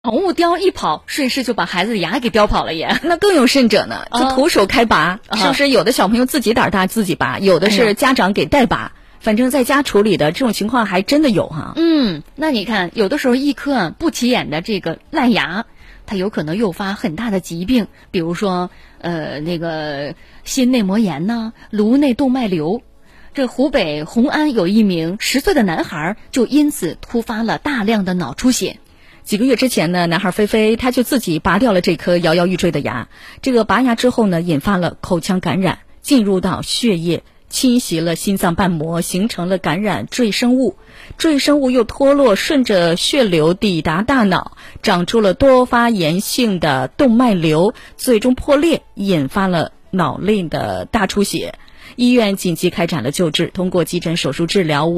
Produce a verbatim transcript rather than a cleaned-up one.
宠物叼一跑，顺势就把孩子的牙给叼跑了也。 那更有甚者呢，就徒手开拔， 啊、 是不是？有的小朋友自己胆大自己拔，有的是家长给代拔。哎，反正在家处理的这种情况还真的有哈。 嗯，那你看，有的时候一颗啊不起眼的这个烂牙，它有可能诱发很大的疾病，比如说呃那个心内膜炎呐、颅内动脉瘤。这湖北红安有一名十岁的男孩就因此突发了大量的脑出血。 几个月之前呢，男孩菲菲他就自己拔掉了这颗摇摇欲坠的牙。这个拔牙之后呢，引发了口腔感染，进入到血液，侵袭了心脏瓣膜，形成了感染赘生物。赘生物又脱落，顺着血流抵达大脑，长出了多发炎性的动脉瘤，最终破裂，引发了脑内的大出血。医院紧急开展了救治，通过急诊手术治疗